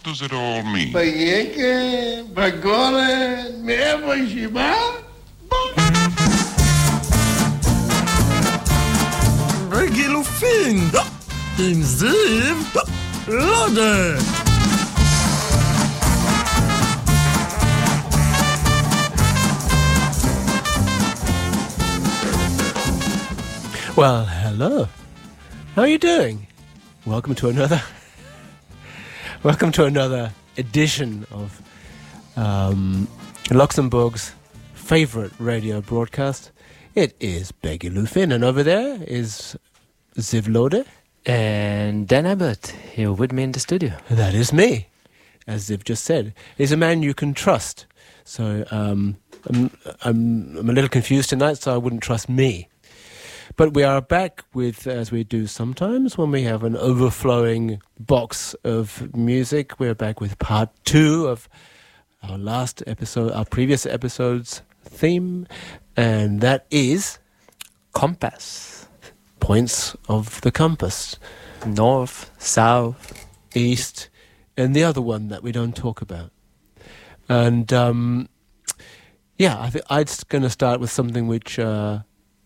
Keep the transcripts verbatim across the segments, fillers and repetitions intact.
does it all mean? Payeke, Bagore, Mevo Shiba? Begilufin! Im Ziv! Lode! Well, hello. How are you doing? Welcome to another... Welcome to another edition of um, Luxembourg's favourite radio broadcast. It is Begilufin, and over there is Ziv Lode. And Dan Abbott, here with me in the studio. That is me, as Ziv just said. He's a man you can trust. So um, I'm, I'm, I'm a little confused tonight, so I wouldn't trust me. But we are back with, as we do sometimes, when we have an overflowing box of music. We're back with part two of our last episode, our previous episode's theme, and that is Compass. Points of the compass. North, south, east, and the other one that we don't talk about. And, um, yeah, I think I'm going to start with something which... Uh,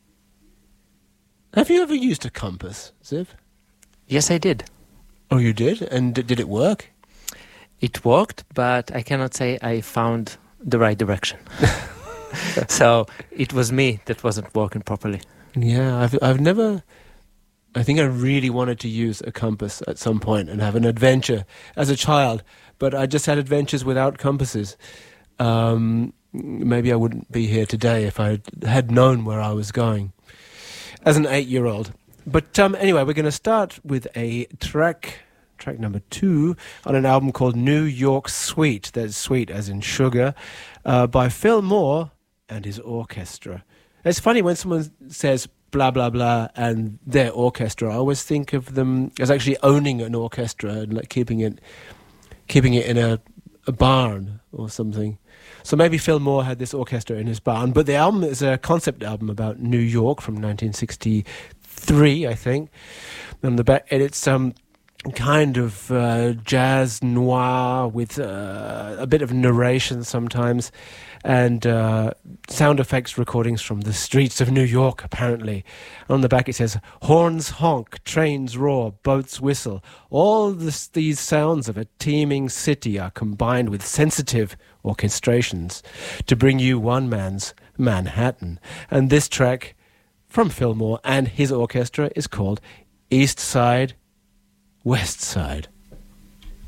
Have you ever used a compass, Ziv? Yes, I did. Oh, you did? And d- did it work? It worked, but I cannot say I found the right direction. So it was me that wasn't working properly. Yeah, I've I've never... I think I really wanted to use a compass at some point and have an adventure as a child, but I just had adventures without compasses. Um, maybe I wouldn't be here today if I had known where I was going as an eight-year-old. But um, anyway, we're going to start with a track, track number two, on an album called New York Sweet, that's sweet as in sugar, uh, by Phil Moore and his orchestra. It's funny when someone says blah, blah, blah, and their orchestra, I always think of them as actually owning an orchestra and like keeping it keeping it in a, a barn or something. So maybe Phil Moore had this orchestra in his barn, but the album is a concept album about New York from nineteen sixty-three, I think. And the back, and it's um kind of uh, jazz noir with uh, a bit of narration sometimes, and uh, sound effects recordings from the streets of New York, apparently. On the back it says, horns honk, trains roar, boats whistle. All this, these sounds of a teeming city are combined with sensitive orchestrations to bring you one man's Manhattan. And this track from Phil Moore and his orchestra is called East Side, West Side.